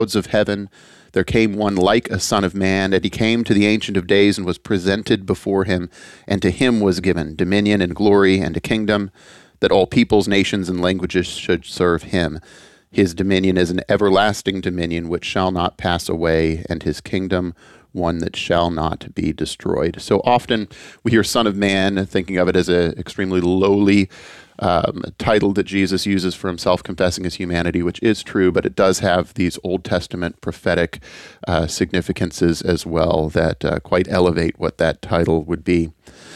clouds of heaven there came one like a son of man, and he came to the Ancient of Days and was presented before him, and to him was given dominion and glory and a kingdom, that all peoples, nations, and languages should serve him. His dominion is an everlasting dominion which shall not pass away, and his kingdom one that shall not be destroyed. So often we hear Son of Man, thinking of it as an extremely lowly title that Jesus uses for himself, confessing his humanity, which is true, but it does have these Old Testament prophetic significances as well that quite elevate what that title would be.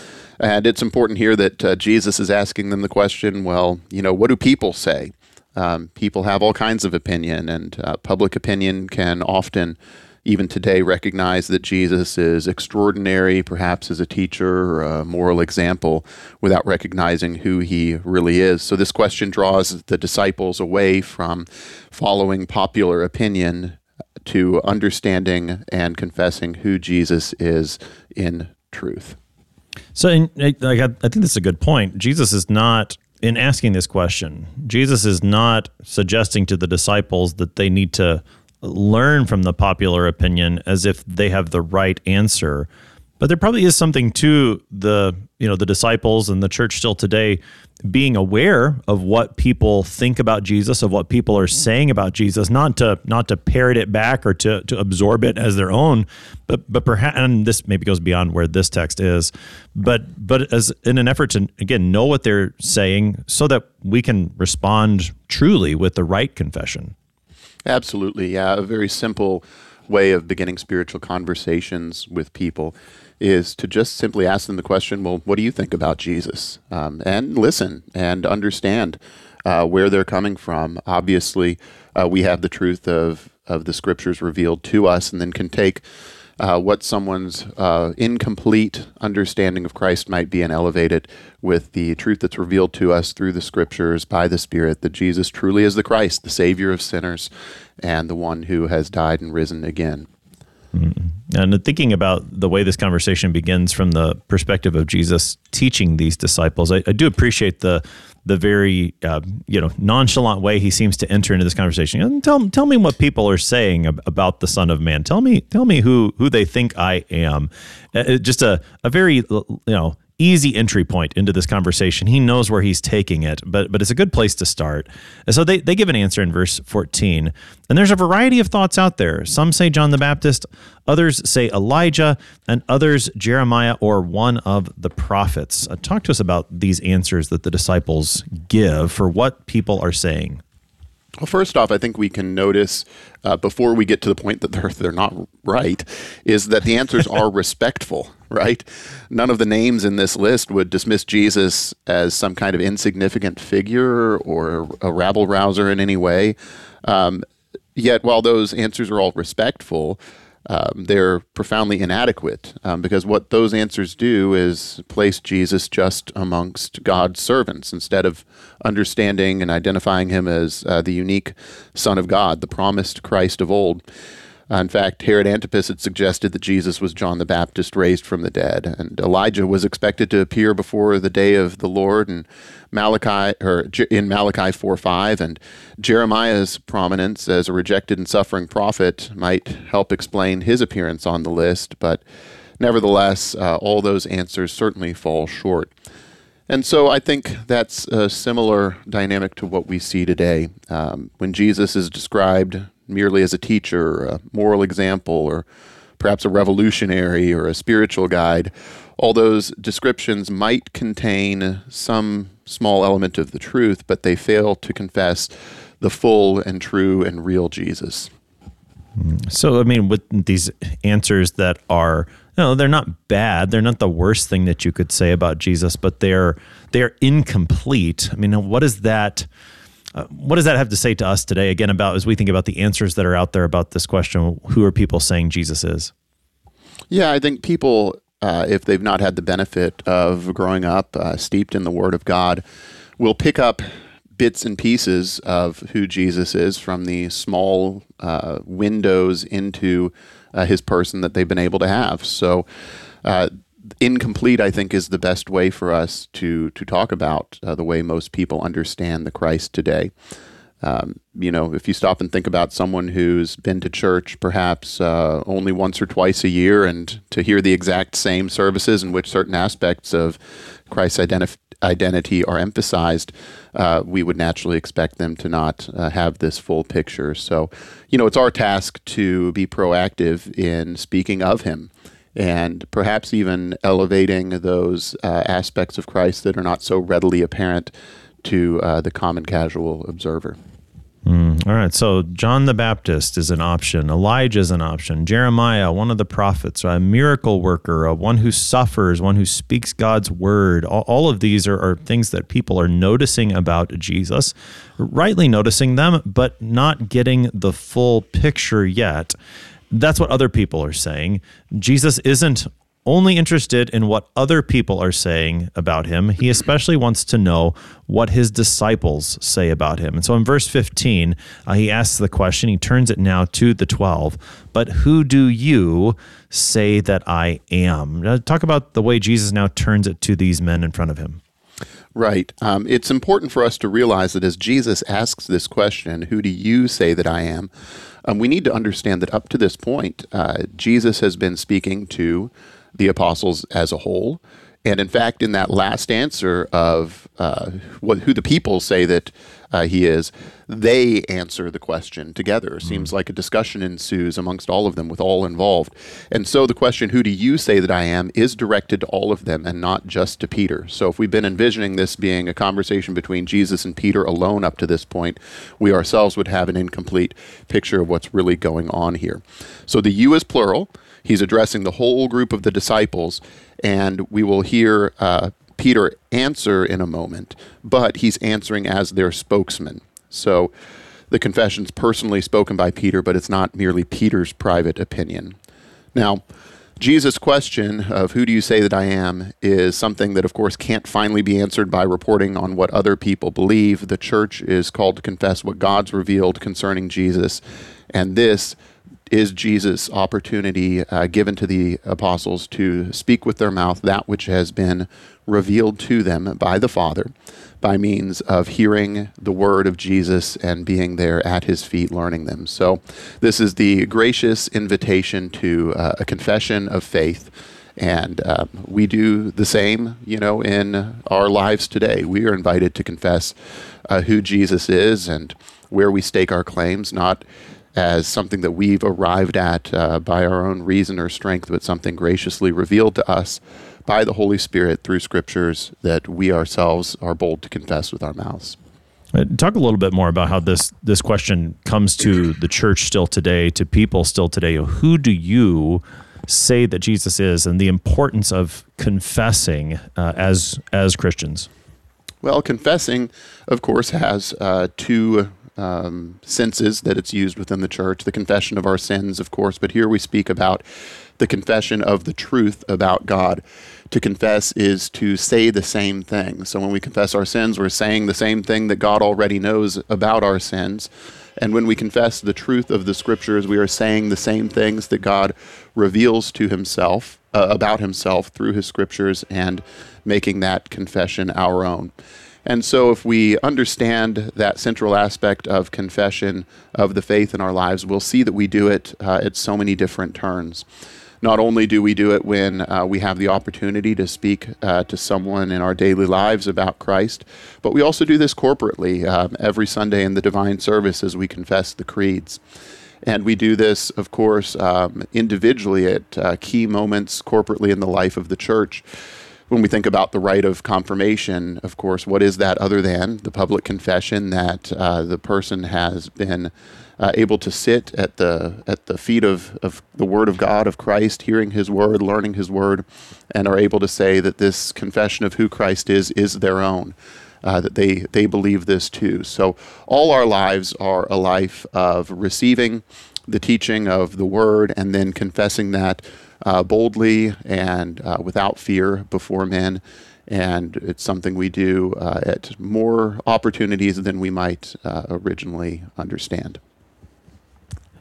And it's important here that Jesus is asking them the question, well, what do people say? People have all kinds of opinion, and public opinion can often, even today, recognize that Jesus is extraordinary, perhaps as a teacher or a moral example, without recognizing who he really is. So this question draws the disciples away from following popular opinion to understanding and confessing who Jesus is in truth. So I think that's a good point. Jesus is not, in asking this question, Jesus is not suggesting to the disciples that they need to learn from the popular opinion as if they have the right answer. But there probably is something to the disciples and the church still today being aware of what people think about Jesus, of what people are saying about Jesus, not to parrot it back or to absorb it as their own, but perhaps, and this maybe goes beyond where this text is, but as in an effort to, again, know what they're saying so that we can respond truly with the right confession. Absolutely, yeah. A very simple way of beginning spiritual conversations with people is to just simply ask them the question, well, what do you think about Jesus? And listen and understand where they're coming from. Obviously, we have the truth of the Scriptures revealed to us, and then can take what someone's incomplete understanding of Christ might be and elevate it with the truth that's revealed to us through the Scriptures by the Spirit, that Jesus truly is the Christ, the Savior of sinners, and the one who has died and risen again. Mm-hmm. And thinking about the way this conversation begins from the perspective of Jesus teaching these disciples, I do appreciate the very nonchalant way he seems to enter into this conversation. And tell me what people are saying about the Son of Man. Tell me who they think I am. Just a very easy entry point into this conversation. He knows where he's taking it, but it's a good place to start. And so they give an answer in verse 14. And there's a variety of thoughts out there. Some say John the Baptist, others say Elijah, and others Jeremiah or one of the prophets. Talk to us about these answers that the disciples give for what people are saying. Well, first off, I think we can notice, before we get to the point that they're not right, is that the answers are respectful, right? None of the names in this list would dismiss Jesus as some kind of insignificant figure or a rabble-rouser in any way. Yet, while those answers are all respectful, they're profoundly inadequate, because what those answers do is place Jesus just amongst God's servants instead of understanding and identifying him as the unique Son of God, the promised Christ of old. In fact, Herod Antipas had suggested that Jesus was John the Baptist raised from the dead, and Elijah was expected to appear before the day of the Lord in Malachi 4:5, and Jeremiah's prominence as a rejected and suffering prophet might help explain his appearance on the list, but nevertheless, all those answers certainly fall short. And so I think that's a similar dynamic to what we see today. When Jesus is described merely as a teacher, a moral example, or perhaps a revolutionary or a spiritual guide, all those descriptions might contain some small element of the truth, but they fail to confess the full and true and real Jesus. So, I mean, with these answers that are, they're not bad. They're not the worst thing that you could say about Jesus, but they're incomplete. I mean, what does that have to say to us today, again, about as we think about the answers that are out there about this question, who are people saying Jesus is? Yeah, I think people, if they've not had the benefit of growing up steeped in the Word of God, will pick up bits and pieces of who Jesus is from the small windows into his person that they've been able to have. So incomplete, I think, is the best way for us to talk about the way most people understand the Christ today. If you stop and think about someone who's been to church perhaps only once or twice a year, and to hear the exact same services in which certain aspects of Christ's identity are emphasized, we would naturally expect them to not have this full picture. So, it's our task to be proactive in speaking of him, and perhaps even elevating those aspects of Christ that are not so readily apparent to the common casual observer. All right, so John the Baptist is an option. Elijah is an option. Jeremiah, one of the prophets, a miracle worker, one who suffers, one who speaks God's word. All of these are things that people are noticing about Jesus, rightly noticing them, but not getting the full picture yet. That's what other people are saying. Jesus isn't only interested in what other people are saying about him. He especially wants to know what his disciples say about him. And so in verse 15, he asks the question, he turns it now to the 12, but who do you say that I am? Now, talk about the way Jesus now turns it to these men in front of him. Right. It's important for us to realize that as Jesus asks this question, who do you say that I am? We need to understand that up to this point, Jesus has been speaking to the apostles as a whole. And in fact, in that last answer of who the people say that he is, they answer the question together. Seems like a discussion ensues amongst all of them with all involved. And so the question, who do you say that I am, is directed to all of them and not just to Peter. So if we've been envisioning this being a conversation between Jesus and Peter alone up to this point, we ourselves would have an incomplete picture of what's really going on here. So the you is plural. He's addressing the whole group of the disciples, and we will hear Peter answer in a moment, but he's answering as their spokesman. So the confession's personally spoken by Peter, but it's not merely Peter's private opinion. Now, Jesus' question of who do you say that I am is something that, of course, can't finally be answered by reporting on what other people believe. The church is called to confess what God's revealed concerning Jesus, and this is Jesus' opportunity given to the apostles to speak with their mouth that which has been revealed to them by the Father by means of hearing the word of Jesus and being there at his feet learning them. So this is the gracious invitation to a confession of faith. And we do the same, in our lives today. We are invited to confess who Jesus is and where we stake our claims, not as something that we've arrived at by our own reason or strength, but something graciously revealed to us by the Holy Spirit through scriptures that we ourselves are bold to confess with our mouths. Talk a little bit more about how this question comes to the church still today, to people still today. Who do you say that Jesus is, and the importance of confessing as Christians? Well, confessing, of course, has two senses that it's used within the church. The confession of our sins, of course, but here we speak about the confession of the truth about God. To confess is to say the same thing. So when we confess our sins, we're saying the same thing that God already knows about our sins. And when we confess the truth of the scriptures, we are saying the same things that God reveals to himself, about himself through his scriptures, and making that confession our own. And so if we understand that central aspect of confession of the faith in our lives, we'll see that we do it at so many different turns. Not only do we do it when we have the opportunity to speak to someone in our daily lives about Christ, but we also do this corporately every Sunday in the divine service as we confess the creeds. And we do this, of course, individually at key moments corporately in the life of the church. When we think about the rite of confirmation, of course, what is that other than the public confession that the person has been able to sit at the feet of the Word of God, of Christ, hearing his word, learning his word, and are able to say that this confession of who Christ is their own, that they believe this too. So all our lives are a life of receiving the teaching of the word and then confessing that boldly and without fear before men. And it's something we do at more opportunities than we might originally understand.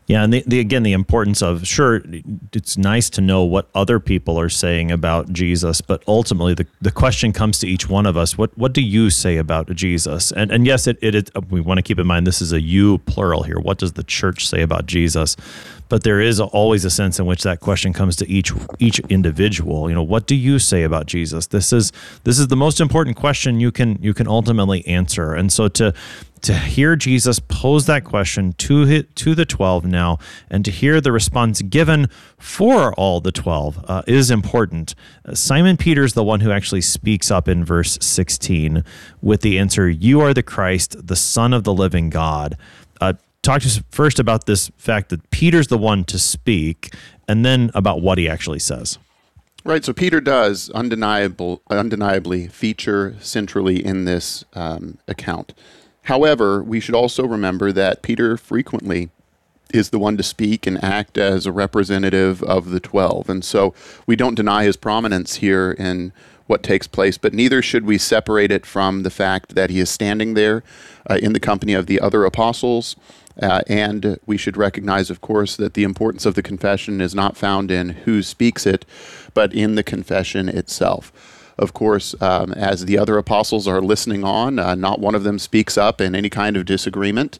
Yeah, and the importance of, sure, it's nice to know what other people are saying about Jesus, but ultimately the question comes to each one of us: what do you say about Jesus? And yes, we want to keep in mind this is a you plural here. What does the church say about Jesus? But there is always a sense in which that question comes to each individual. What do you say about Jesus? This is the most important question you can ultimately answer. And so to hear Jesus pose that question to the 12 now, and to hear the response given for all the 12 is important. Simon Peter's the one who actually speaks up in verse 16 with the answer, "You are the Christ, the Son of the living God." Talk to us first about this fact that Peter's the one to speak, and then about what he actually says. Right, so Peter does undeniably feature centrally in this account. However, we should also remember that Peter frequently is the one to speak and act as a representative of the 12. And so we don't deny his prominence here in what takes place, but neither should we separate it from the fact that he is standing there in the company of the other apostles. And we should recognize, of course, that the importance of the confession is not found in who speaks it, but in the confession itself. Of course, as the other apostles are listening on, not one of them speaks up in any kind of disagreement.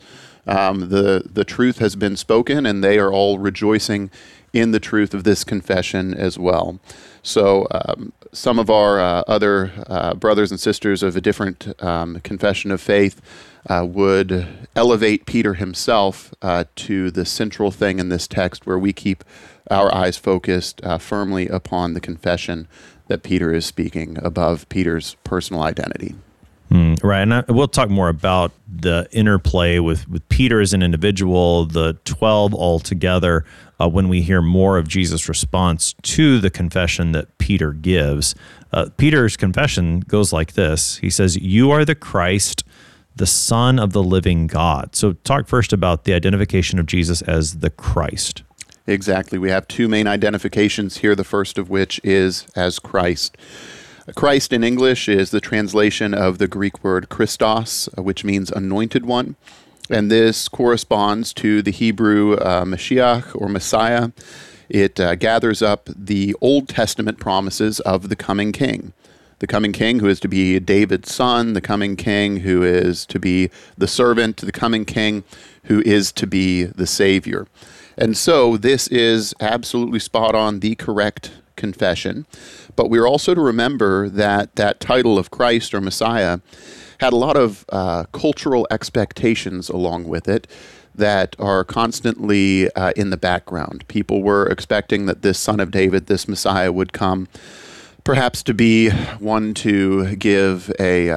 The truth has been spoken, and they are all rejoicing in the truth of this confession as well. So some of our other brothers and sisters of a different confession of faith would elevate Peter himself to the central thing in this text, where we keep our eyes focused firmly upon the confession that Peter is speaking above Peter's personal identity. Right, and we'll talk more about the interplay with Peter as an individual, the 12 all together, when we hear more of Jesus' response to the confession that Peter gives. Peter's confession goes like this. He says, "You are the Christ, the Son of the living God." So talk first about the identification of Jesus as the Christ. Exactly. We have two main identifications here, the first of which is as Christ. Christ in English is the translation of the Greek word Christos, which means anointed one. And this corresponds to the Hebrew Mashiach or Messiah. It gathers up the Old Testament promises of the coming king. The coming king who is to be David's son, the coming king who is to be the servant, the coming king who is to be the Savior. And so this is absolutely spot on, the correct confession. But we're also to remember that that title of Christ or Messiah had a lot of cultural expectations along with it that are constantly in the background. People were expecting that this son of David, this Messiah, would come perhaps to be one to give a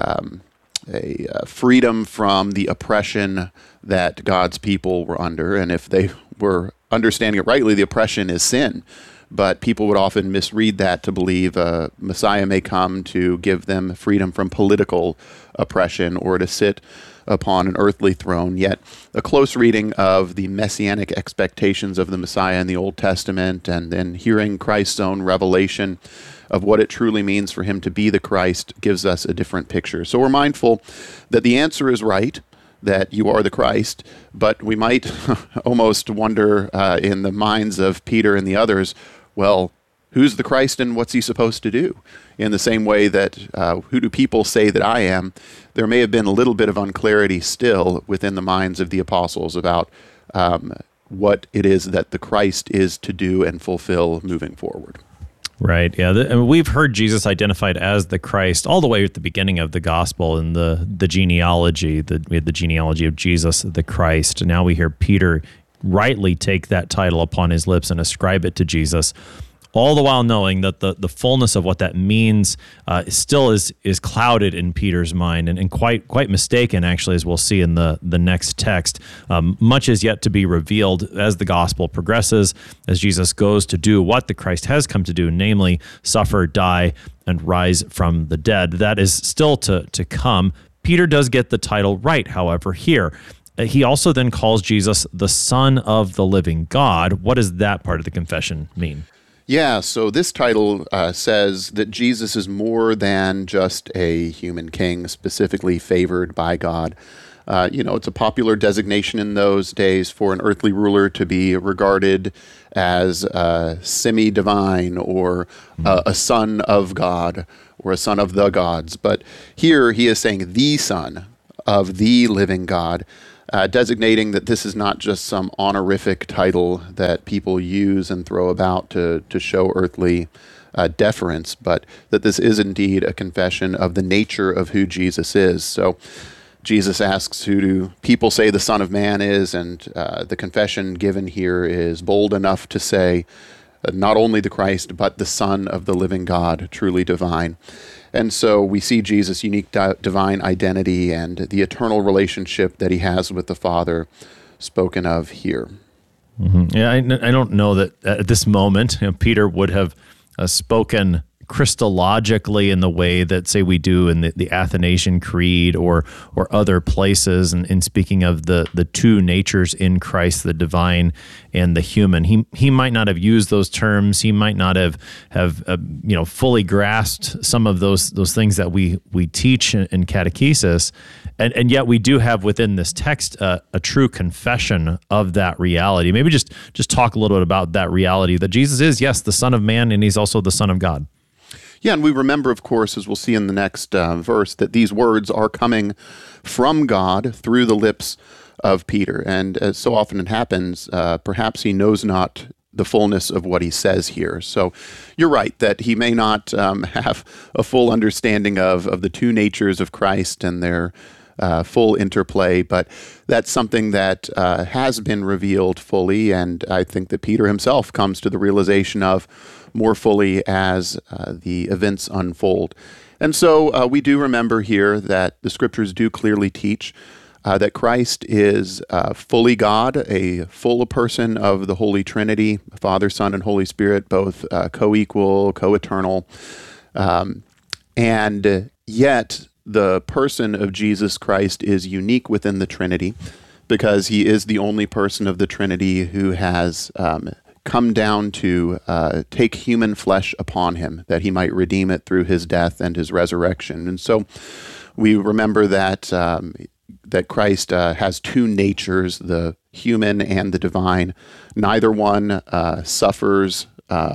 freedom from the oppression that God's people were under. And if they were understanding it rightly, the oppression is sin. But people would often misread that to believe a Messiah may come to give them freedom from political oppression or to sit upon an earthly throne. Yet a close reading of the messianic expectations of the Messiah in the Old Testament, and then hearing Christ's own revelation of what it truly means for him to be the Christ, gives us a different picture. So we're mindful that the answer is right, that you are the Christ, but we might almost wonder in the minds of Peter and the others, well, who's the Christ and what's he supposed to do? In the same way that who do people say that I am? There may have been a little bit of unclarity still within the minds of the apostles about what it is that the Christ is to do and fulfill moving forward. Right. Yeah. We've heard Jesus identified as the Christ all the way at the beginning of the gospel in the genealogy. We had the genealogy of Jesus, the Christ. Now we hear Peter rightly take that title upon his lips and ascribe it to Jesus, all the while knowing that the fullness of what that means still is clouded in Peter's mind and quite mistaken, actually, as we'll see in the next text. Much is yet to be revealed as the gospel progresses, as Jesus goes to do what the Christ has come to do, namely suffer, die, and rise from the dead. That is still to come. Peter does get the title right, however, here. He also then calls Jesus the Son of the living God. What does that part of the confession mean? Yeah, so this title says that Jesus is more than just a human king, specifically favored by God. It's a popular designation in those days for an earthly ruler to be regarded as semi-divine or a son of God or a son of the gods. But here he is saying the son of the living God, designating that this is not just some honorific title that people use and throw about to show earthly deference, but that this is indeed a confession of the nature of who Jesus is. So Jesus asks, who do people say the Son of Man is? And the confession given here is bold enough to say not only the Christ, but the Son of the living God, truly divine. And so we see Jesus' unique divine identity and the eternal relationship that he has with the Father spoken of here. Mm-hmm. Yeah, I don't know that at this moment Peter would have spoken Christologically in the way that, say, we do in the Athanasian Creed or other places, and in speaking of the two natures in Christ, the divine and the human. He might not have used those terms. He might not have fully grasped some of those things that we teach in catechesis, and yet we do have within this text a true confession of that reality. Maybe just talk a little bit about that reality that Jesus is, yes, the Son of Man, and he's also the Son of God. Yeah, and we remember, of course, as we'll see in the next verse, that these words are coming from God through the lips of Peter. And as so often it happens, perhaps he knows not the fullness of what he says here. So you're right that he may not have a full understanding of the two natures of Christ and their full interplay, but that's something that has been revealed fully, and I think that Peter himself comes to the realization of more fully as the events unfold. And so we do remember here that the scriptures do clearly teach that Christ is fully God, a full person of the Holy Trinity, Father, Son, and Holy Spirit, both co-equal, co-eternal, and yet the person of Jesus Christ is unique within the Trinity because he is the only person of the Trinity who has come down to take human flesh upon him, that he might redeem it through his death and his resurrection. And so we remember that that Christ has two natures, the human and the divine. Neither one suffers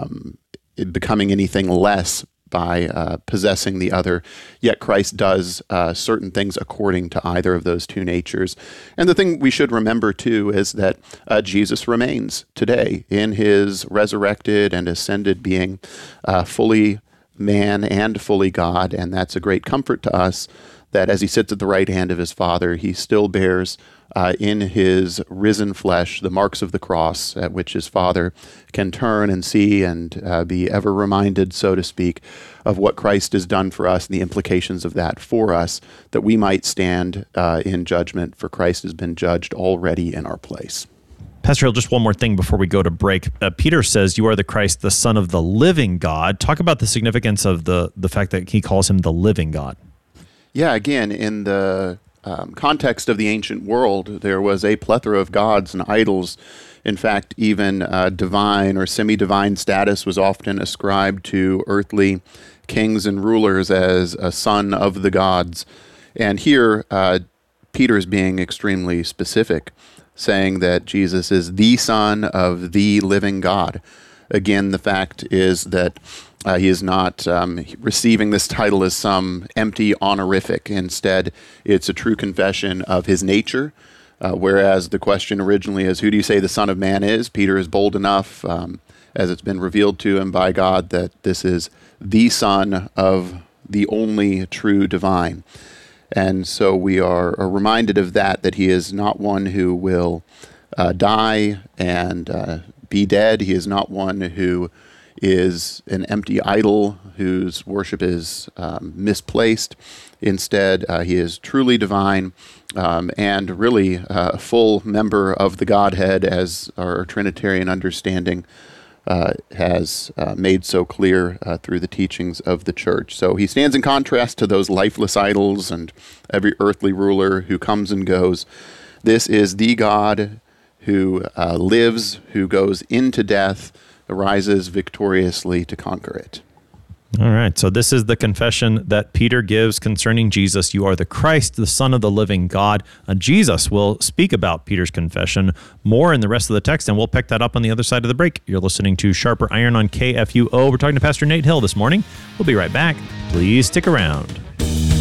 becoming anything less by possessing the other, yet Christ does certain things according to either of those two natures. And the thing we should remember, too, is that Jesus remains today in his resurrected and ascended being, fully man and fully God, and that's a great comfort to us that as he sits at the right hand of his Father, he still bears in his risen flesh the marks of the cross at which his Father can turn and see and be ever reminded, so to speak, of what Christ has done for us and the implications of that for us, that we might stand in judgment, for Christ has been judged already in our place. Pastor Hill, just one more thing before we go to break. Peter says, you are the Christ, the Son of the living God. Talk about the significance of the fact that he calls him the living God. Yeah, again, in the context of the ancient world, there was a plethora of gods and idols. In fact, even divine or semi-divine status was often ascribed to earthly kings and rulers as a son of the gods. And here, Peter is being extremely specific, saying that Jesus is the Son of the living God. Again, the fact is that he is not receiving this title as some empty honorific. Instead, it's a true confession of his nature, whereas the question originally is, who do you say the Son of Man is? Peter is bold enough, as it's been revealed to him by God, that this is the Son of the only true divine. And so we are reminded of that he is not one who will die and be dead. He is not one who is an empty idol whose worship is misplaced. Instead, he is truly divine and really a full member of the Godhead, as our Trinitarian understanding has made so clear through the teachings of the Church. So he stands in contrast to those lifeless idols and every earthly ruler who comes and goes. This is the God who lives, who goes into death, arises victoriously to conquer it. All right, so this is the confession that Peter gives concerning Jesus. You are the Christ, the Son of the living God. Jesus will speak about Peter's confession more in the rest of the text, and we'll pick that up on the other side of the break. You're listening to Sharper Iron on KFUO. We're talking to Pastor Nate Hill this morning. We'll be right back. Please stick around.